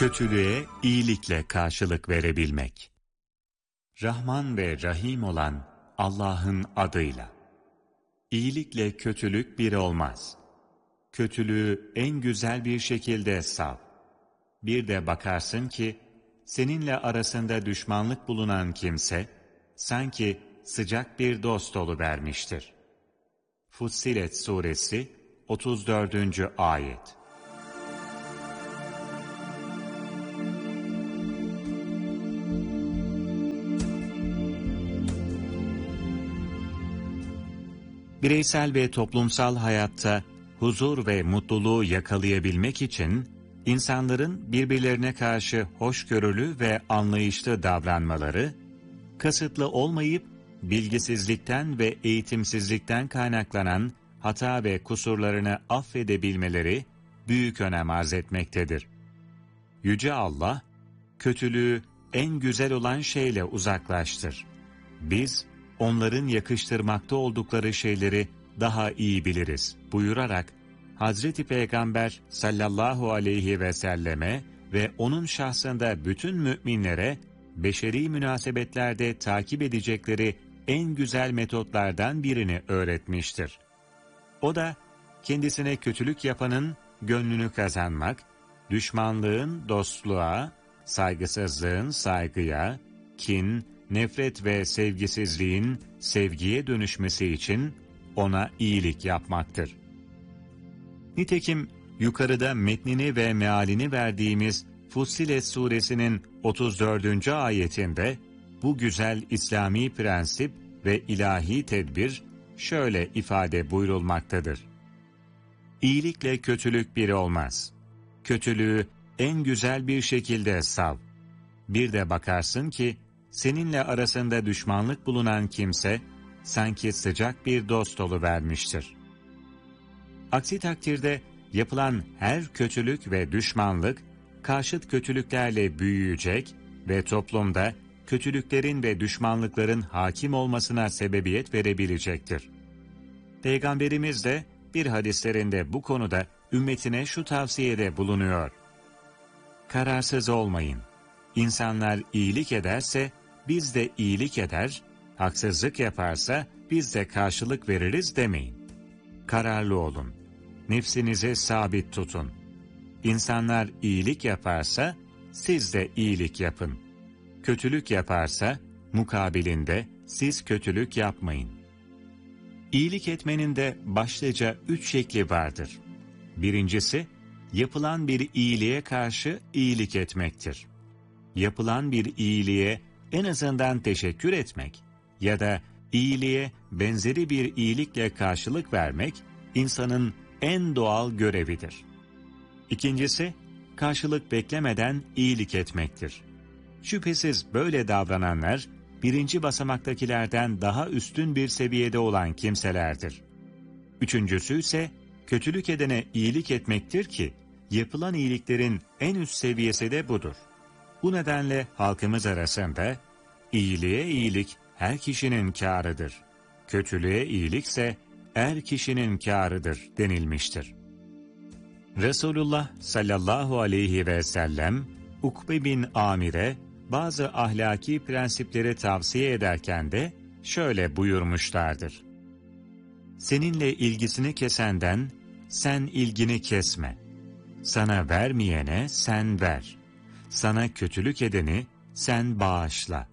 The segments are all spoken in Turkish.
Kötülüğe iyilikle karşılık verebilmek. Rahman ve Rahim olan Allah'ın adıyla. İyilikle kötülük bir olmaz. Kötülüğü en güzel bir şekilde sav. Bir de bakarsın ki, seninle arasında düşmanlık bulunan kimse, sanki sıcak bir dost oluvermiştir. Fussilet Suresi 34. Ayet. Bireysel ve toplumsal hayatta huzur ve mutluluğu yakalayabilmek için, insanların birbirlerine karşı hoşgörülü ve anlayışlı davranmaları, kasıtlı olmayıp bilgisizlikten ve eğitimsizlikten kaynaklanan hata ve kusurlarını affedebilmeleri büyük önem arz etmektedir. Yüce Allah, kötülüğü en güzel olan şeyle uzaklaştır. Biz, onların yakıştırmakta oldukları şeyleri daha iyi biliriz buyurarak, Hazreti Peygamber sallallahu aleyhi ve selleme ve onun şahsında bütün müminlere, beşeri münasebetlerde takip edecekleri en güzel metotlardan birini öğretmiştir. O da, kendisine kötülük yapanın gönlünü kazanmak, düşmanlığın dostluğa, saygısızlığın saygıya, kin, nefret ve sevgisizliğin sevgiye dönüşmesi için ona iyilik yapmaktır. Nitekim yukarıda metnini ve mealini verdiğimiz Fussilet Suresinin 34. ayetinde bu güzel İslami prensip ve ilahi tedbir şöyle ifade buyurulmaktadır. İyilikle kötülük bir olmaz. Kötülüğü en güzel bir şekilde sav. Bir de bakarsın ki, seninle arasında düşmanlık bulunan kimse, sanki sıcak bir dost oluvermiştir. Aksi takdirde yapılan her kötülük ve düşmanlık, karşıt kötülüklerle büyüyecek ve toplumda kötülüklerin ve düşmanlıkların hakim olmasına sebebiyet verebilecektir. Peygamberimiz de bir hadislerinde bu konuda ümmetine şu tavsiyede bulunuyor. Kararsız olmayın. İnsanlar iyilik ederse biz de iyilik eder, haksızlık yaparsa biz de karşılık veririz demeyin. Kararlı olun. Nefsinizi sabit tutun. İnsanlar iyilik yaparsa siz de iyilik yapın. Kötülük yaparsa mukabilinde siz kötülük yapmayın. İyilik etmenin de başlıca 3 şekli vardır. Birincisi, yapılan bir iyiliğe karşı iyilik etmektir. Yapılan bir iyiliğe en azından teşekkür etmek ya da iyiliğe benzeri bir iyilikle karşılık vermek insanın en doğal görevidir. İkincisi, karşılık beklemeden iyilik etmektir. Şüphesiz böyle davrananlar, birinci basamaktakilerden daha üstün bir seviyede olan kimselerdir. Üçüncüsü ise, kötülük edene iyilik etmektir ki, yapılan iyiliklerin en üst seviyesi de budur. Bu nedenle halkımız arasında, iyiliğe iyilik her kişinin kârıdır, kötülüğe iyilikse her kişinin kârıdır denilmiştir. Resulullah sallallahu aleyhi ve sellem, Ukbe bin Amir'e bazı ahlaki prensipleri tavsiye ederken de şöyle buyurmuşlardır. Seninle ilgisini kesenden sen ilgini kesme. Sana vermeyene sen ver. Sana kötülük edeni sen bağışla.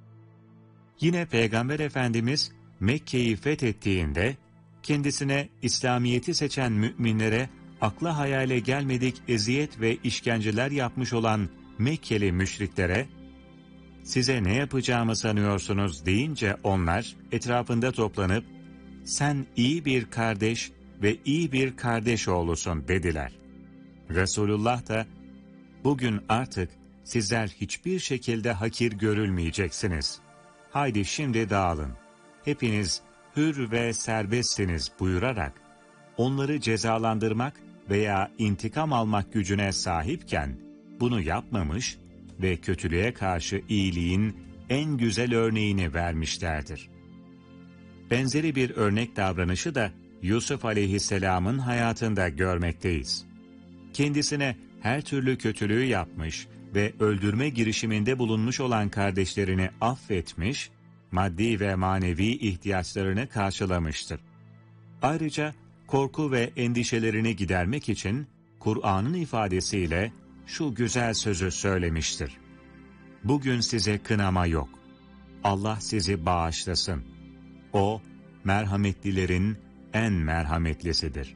Yine Peygamber Efendimiz Mekke'yi fethettiğinde kendisine İslamiyet'i seçen müminlere akla hayale gelmedik eziyet ve işkenceler yapmış olan Mekkeli müşriklere size ne yapacağımı sanıyorsunuz deyince onlar etrafında toplanıp sen iyi bir kardeş ve iyi bir kardeş oğlusun dediler. Resulullah da bugün artık sizler hiçbir şekilde hakir görülmeyeceksiniz. Haydi şimdi dağılın. Hepiniz hür ve serbestsiniz buyurarak onları cezalandırmak veya intikam almak gücüne sahipken bunu yapmamış ve kötülüğe karşı iyiliğin en güzel örneğini vermişlerdir. Benzeri bir örnek davranışı da Yusuf aleyhisselamın hayatında görmekteyiz. kendisine her türlü kötülüğü yapmış ve öldürme girişiminde bulunmuş olan kardeşlerini affetmiş, maddi ve manevi ihtiyaçlarını karşılamıştır. Ayrıca korku ve endişelerini gidermek için Kur'an'ın ifadesiyle şu güzel sözü söylemiştir. Bugün size kınama yok. Allah sizi bağışlasın. O, merhametlilerin en merhametlisidir.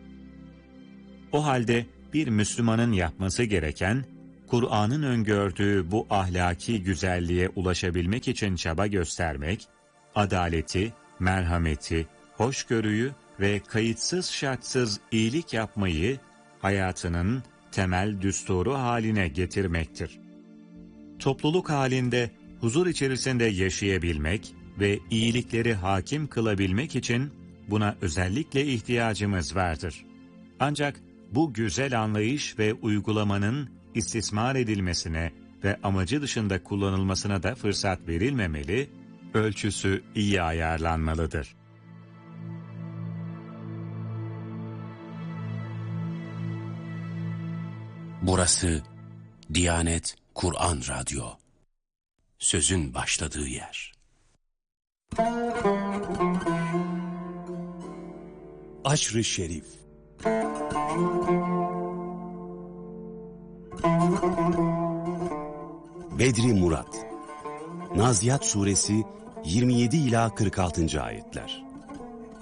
O halde bir Müslümanın yapması gereken, Kur'an'ın öngördüğü bu ahlaki güzelliğe ulaşabilmek için çaba göstermek, adaleti, merhameti, hoşgörüyü ve kayıtsız şartsız iyilik yapmayı hayatının temel düsturu haline getirmektir. Topluluk halinde huzur içerisinde yaşayabilmek ve iyilikleri hakim kılabilmek için buna özellikle ihtiyacımız vardır. Ancak bu güzel anlayış ve uygulamanın istismar edilmesine ve amacı dışında kullanılmasına da fırsat verilmemeli, ölçüsü iyi ayarlanmalıdır. Burası Diyanet Kur'an Radyo. Sözün başladığı yer. Aşr-ı Şerif. Bedri Murat. Naziyat Suresi 27 ila 46. ayetler.